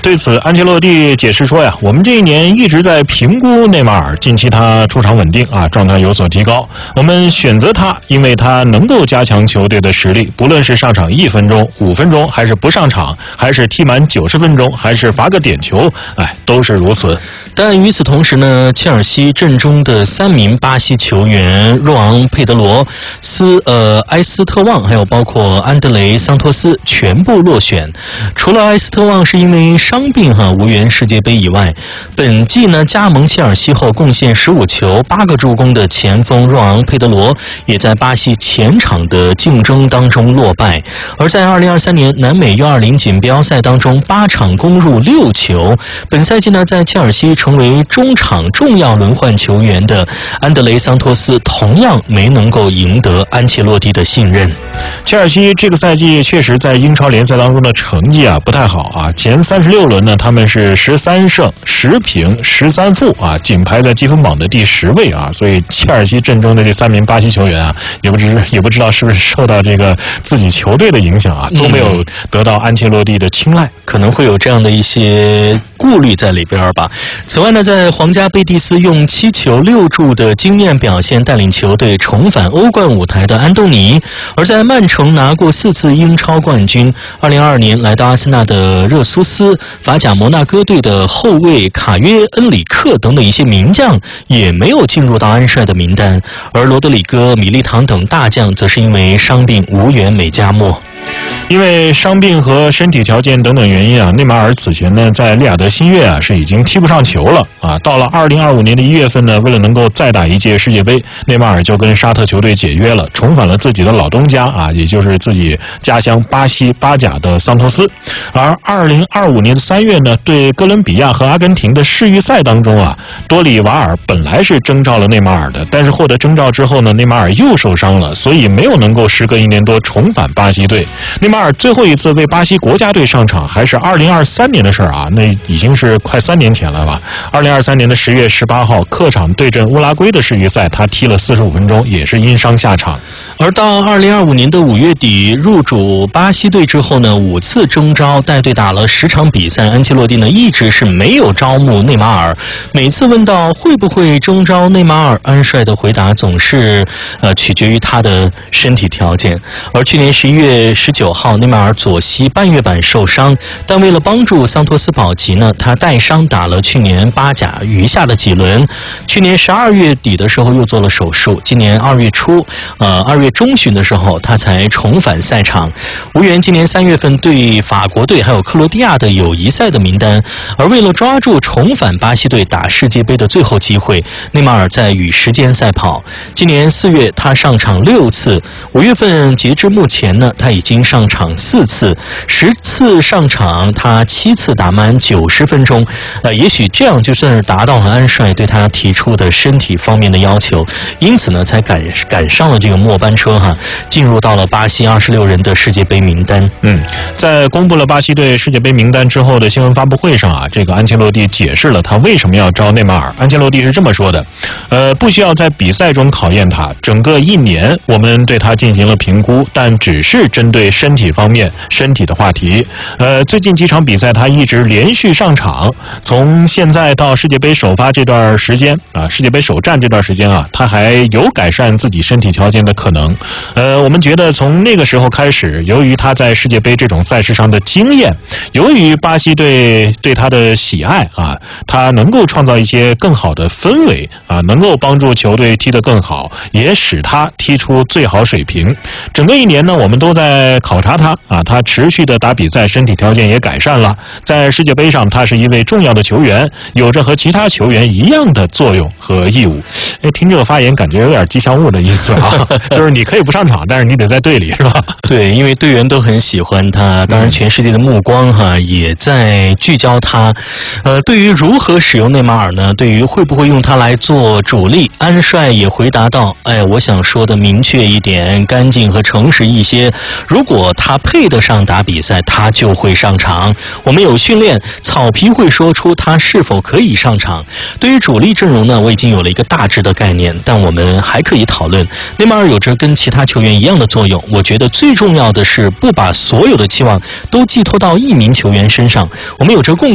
对此，安切洛蒂解释说呀，我们这一年一直在评估内马尔，近期他出场稳定啊，状态有所提高。我们选择他，因为他能够加强球队的实力，不论是上场1分钟、5分钟，还是不上场，还是踢满90分钟，还是罚个点球，都是如此。 但与此同时呢，切尔西阵中的3名巴西球员若昂、佩德罗、埃斯特旺，还有包括安德雷桑托斯全部落选。除了埃斯特旺是因为伤病无缘世界杯以外，本季呢加盟切尔西后贡献15球8个助攻的前锋若昂·佩德罗也在巴西前场的竞争当中落败。而在2023年南美U20锦标赛当中，8场攻入6球。本赛季呢，在切尔西成为中场重要轮换球员的安德雷桑托斯同样没能够赢得安切洛蒂的信任。 切尔西这个赛季确实在英超联赛当中的成绩不太好啊，前36轮呢他们是13胜10平13负啊，仅排在积分榜的第10位啊，所以切尔西阵中的这3名巴西球员也不知道是不是受到这个自己球队的影响都没有得到安切洛蒂的青睐， 可能会有这样的一些顾虑在里边吧。此外呢，在皇家贝蒂斯用7球6助的惊艳表现带领球队重返欧冠舞台的安东尼，而在曼城拿过4次英超冠军，2022年来到阿森纳的热苏斯，法甲摩纳哥队的后卫卡约恩里克等等一些名将也没有进入到安帅的名单，而罗德里戈、米利唐等大将则是因为伤病无缘美加墨。 因为伤病和身体条件等等原因内马尔此前呢在利雅得新月是已经踢不上球了到了2025年的1月份呢，为了能够再打一届世界杯，内马尔就跟沙特球队解约了，重返了自己的老东家也就是自己家乡巴西巴甲的桑托斯。而2025年的3月呢，对哥伦比亚和阿根廷的世预赛当中多里瓦尔本来是征召了内马尔的，但是获得征召之后呢，内马尔又受伤了，所以没有能够时隔1年多重返巴西队。内马尔最后一次为巴西国家队上场还是2023年的事那已经是快3年前了吧。2023年的10月18号客场对阵乌拉圭的世预赛，他踢了45分钟，也是因伤下场。 而到2025年的5月底入主巴西队之后呢，5次征召带队打了10场比赛，安切洛蒂呢一直是没有招募内马尔。每次问到会不会征召内马尔，安帅的回答总是取决于他的身体条件。而去年11月19号，内马尔左膝半月板受伤，但为了帮助桑托斯保级呢，他带伤打了去年巴甲余下的几轮。去年12月底的时候又做了手术，今年2月中旬的时候他才重返赛场，无缘今年3月份对法国队还有克罗地亚的友谊赛的名单。而为了抓住重返巴西队打世界杯的最后机会，内马尔在与时间赛跑。今年4月他上场6次，5月份截至目前呢，他已经上场4次，10次上场他7次打满90分钟。也许这样就算是达到了安帅对他提出的身体方面的要求，因此呢才赶上了这个末班车进入到了巴西26人的世界杯名单。 在公布了巴西队世界杯名单之后的新闻发布会上这个安切洛蒂解释了他为什么要招内马尔。安切洛蒂是这么说的，不需要在比赛中考验他，整个1年我们对他进行了评估，但只是针对身体方面身体的话题。最近几场比赛他一直连续上场，从现在到世界杯首发这段时间世界杯首战这段时间他还有改善自己身体条件的可能。我们觉得从那个时候开始，由于他在世界杯这种赛事上的经验，由于巴西队对他的喜爱他能够创造一些更好的氛围能够帮助球队踢得更好，也使他踢出最好水平。整个1年呢，我们都在考察他他持续的打比赛，身体条件也改善了。在世界杯上，他是一位重要的球员，有着和其他球员一样的作用和义务。听这个发言感觉有点吉祥物的意思就是你可以不上场，但是你得在队里，是吧？ 对，因为队员都很喜欢他，当然全世界的目光也在聚焦他。对于如何使用内马尔呢？对于会不会用他来做主力，安帅也回答到：我想说的明确一点，干净和诚实一些。如果他配得上打比赛，他就会上场。我们有训练，草皮会说出他是否可以上场。对于主力阵容呢，我已经有了一个大致的概念，但我们还可以讨论。内马尔有着跟其他球员一样的作用，我觉得最重要的是不把所有的期望都寄托到一名球员身上。我们有着共